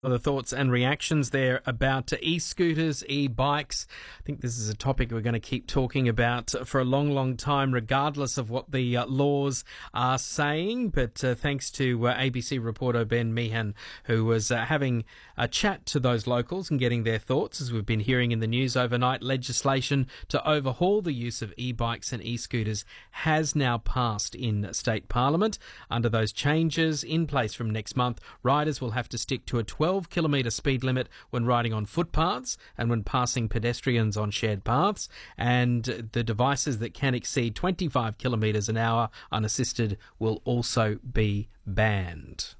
The thoughts and reactions there about e-scooters, e-bikes. I think this is a topic we're going to keep talking about for a long, long time, regardless of what the laws are saying. But thanks to ABC reporter Ben Meehan, who was having a chat to those locals and getting their thoughts. As we've been hearing in the news overnight, legislation to overhaul the use of e-bikes and e-scooters has now passed in State Parliament. Under those changes in place from next month, riders will have to stick to a 12-kilometre speed limit when riding on footpaths and when passing pedestrians on shared paths, and the devices that can exceed 25 kilometres an hour unassisted will also be banned.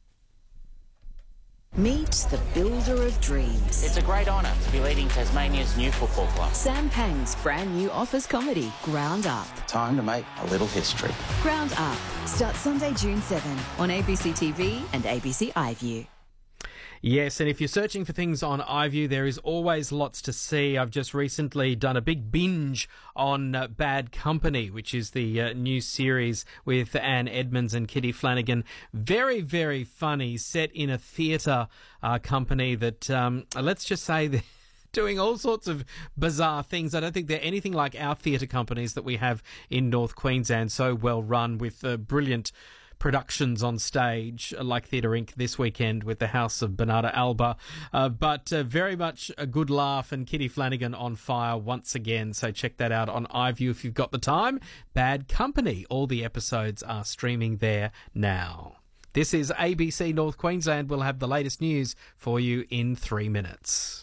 Meet the builder of dreams. It's a great honour to be leading Tasmania's new football club. Sam Pang's brand new office comedy, Ground Up. Time to make a little history. Ground Up starts Sunday, June 7 on ABC TV and ABC iView. Yes, and if you're searching for things on iView, there is always lots to see. I've just recently done a big binge on Bad Company, which is the new series with Anne Edmonds and Kitty Flanagan. Very, very funny, set in a theatre company that, let's just say, they're doing all sorts of bizarre things. I don't think they're anything like our theatre companies that we have in North Queensland, so well run with brilliant productions on stage, like Theatre Inc. this weekend with the House of Bernarda Alba. But very much a good laugh, and Kitty Flanagan on fire once again. So check that out on iView if you've got the time. Bad Company. All the episodes are streaming there now. This is ABC North Queensland. We'll have the latest news for you in 3 minutes.